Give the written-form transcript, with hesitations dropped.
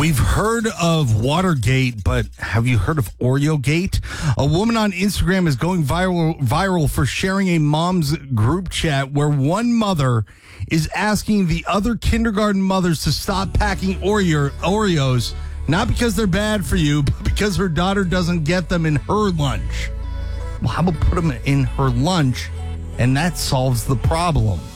We've heard of Watergate, but have you heard of Oreo Gate? A woman on Instagram is going viral for sharing a mom's group chat where one mother is asking the other kindergarten mothers to stop packing Oreos, not because they're bad for you, but because her daughter doesn't get them in her lunch. Well, how about put them in her lunch, and that solves the problem?